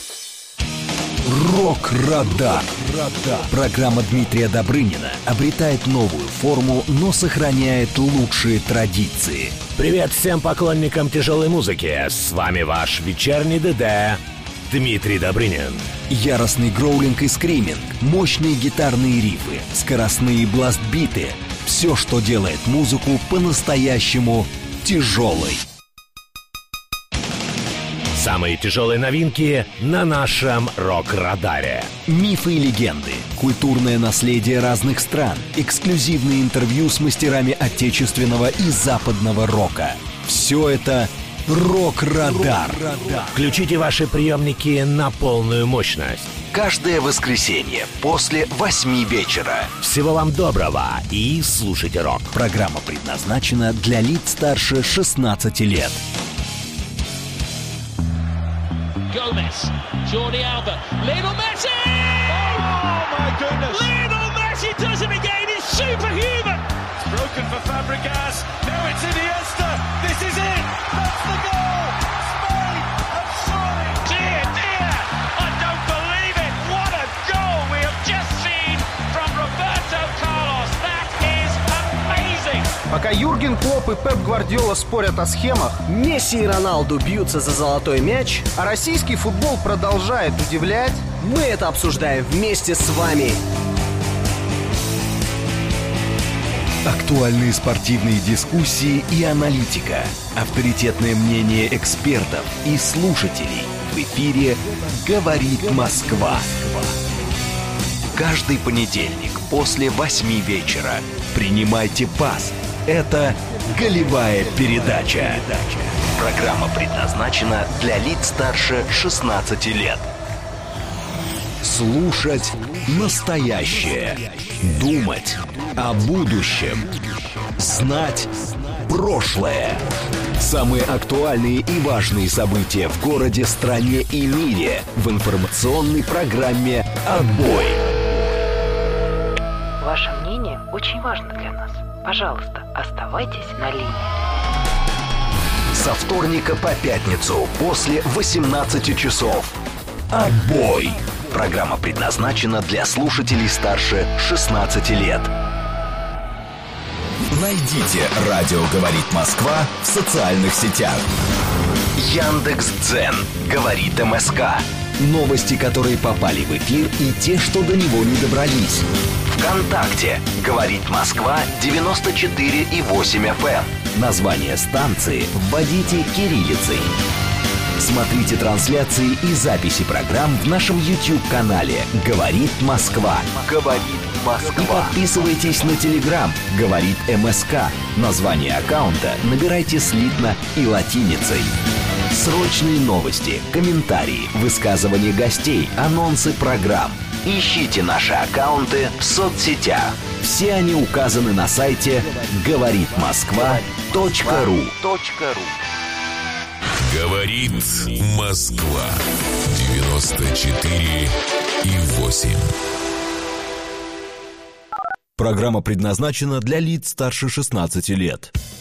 Рок-радар. Программа Дмитрия Добрынина обретает новую форму, но сохраняет лучшие традиции. Привет всем поклонникам тяжелой музыки. С вами ваш вечерний ДД Дмитрий Добрынин. Яростный гроулинг и скриминг, мощные гитарные рифы, скоростные бластбиты. Все, что делает музыку по-настоящему тяжелой. Самые тяжелые новинки на нашем рок-радаре. Мифы и легенды, культурное наследие разных стран, эксклюзивные интервью с мастерами отечественного и западного рока. Все это рок-радар. Включите ваши приемники на полную мощность. Каждое воскресенье после восьми вечера. Всего вам доброго и слушайте рок. Программа предназначена для лиц старше шестнадцати лет. Gomez, Jordi Alba, Lionel Messi! Oh my goodness! Lionel Messi does it again, he's superhuman! It's broken for Fabregas, now it's Iniesta, this is it! That's the goal! Spain have scored! Dear, dear, I don't believe it! What a goal we have just seen from Roberto Carlos! That is amazing! Пока Юрген Клопп и Пеп Гвардиола спорят о схемах, Месси и Роналду бьются за золотой мяч, а российский футбол продолжает удивлять, мы это обсуждаем вместе с вами. Актуальные спортивные дискуссии и аналитика, авторитетное мнение экспертов и слушателей. В эфире «Говорит Москва». Каждый понедельник после восьми вечера принимайте пас. Это «Голевая передача». Программа предназначена для лиц старше шестнадцати лет. Слушать настоящее. Думать о будущем. Знать прошлое. Самые актуальные и важные события в городе, стране и мире в информационной программе «Отбой». Ваше мнение очень важно для нас. Пожалуйста, оставайтесь на линии. Со вторника по пятницу после восемнадцати часов. «Отбой». Программа предназначена для слушателей старше шестнадцати лет. Найдите «Радио говорит Москва» в социальных сетях. Яндекс.Дзен говорит МСК. Новости, которые попали в эфир, и те, что до него не добрались. ВКонтакте говорит Москва девяносто четыре и восемь эф эм. Название станции вводите кириллицей. Смотрите трансляции и записи программ в нашем YouTube-канале «Говорит Москва». «Говорит Москва». И подписывайтесь на Telegram «Говорит МСК». Название аккаунта набирайте слитно и латиницей. Срочные новости, комментарии, высказывания гостей, анонсы программ. Ищите наши аккаунты в соцсетях. Все они указаны на сайте говорит москва точка ру. Говорит Москва. девяносто четыре и восемь. Программа предназначена для лиц старше шестнадцати лет.